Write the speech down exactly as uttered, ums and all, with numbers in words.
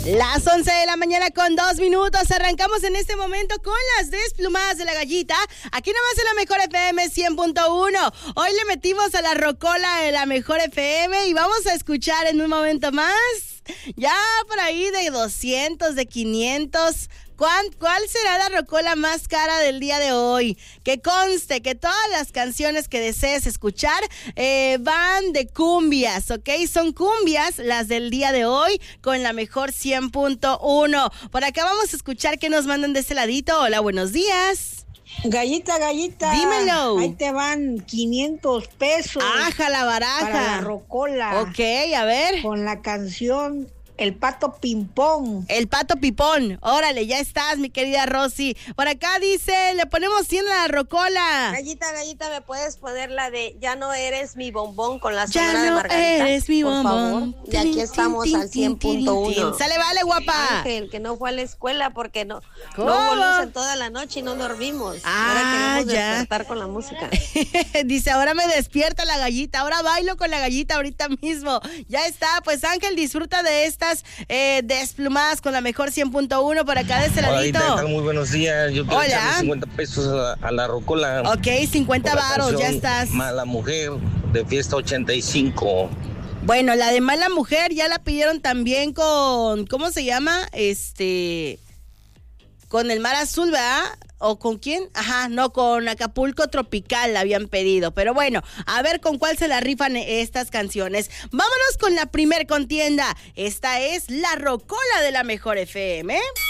Las once de la mañana con dos minutos. Arrancamos en este momento con las desplumadas de la gallita. Aquí nomás en la Mejor F M cien punto uno. Hoy le metimos a la rocola de la Mejor F M y vamos a escuchar en un momento más, ya por ahí de doscientos, de quinientos. ¿Cuál, ¿Cuál será la rocola más cara del día de hoy? Que conste que todas las canciones que desees escuchar eh, van de cumbias, ¿ok? Son cumbias las del día de hoy con la Mejor cien punto uno. Por acá vamos a escuchar qué nos mandan de ese ladito. Hola, buenos días. Gallita, gallita. Dímelo. Ahí te van quinientos pesos. Aja la baraja. Para la rocola. Ok, a ver. Con la canción El Pato Pimpón. El Pato Pipón. Órale, ya estás, mi querida Rosy. Por acá dice, le ponemos cien a la rocola. Gallita, gallita, ¿me puedes poner la de Ya no eres mi bombón con la Ya sonora no de Margarita? eres mi por bombón. favor. Y aquí estamos Tin, al cien punto uno. Sale, vale, guapa. Ángel, que no fue a la escuela porque no, ¿Cómo? no hubo luz en toda la noche y no dormimos. Ah, ahora queremos ya. despertar con la música. Dice, ahora me despierta la gallita, ahora bailo con la gallita ahorita mismo. Ya está, pues Ángel, disfruta de estas eh, desplumadas con la Mejor cien punto uno por acá de este ladito. Hola, muy buenos días. Yo quiero Hola. echarle cincuenta pesos a la, a la rocola. Ok, cincuenta varos, ya estás. Mala Mujer de Fiesta ochenta y cinco. Bueno, la de Mala Mujer ya la pidieron también con, ¿cómo se llama? Este, con el Mar Azul, ¿verdad? ¿O con quién? Ajá, no, con Acapulco Tropical la habían pedido. Pero bueno, a ver con cuál se la rifan estas canciones. Vámonos con la primer contienda. Esta es la rocola de la Mejor F M.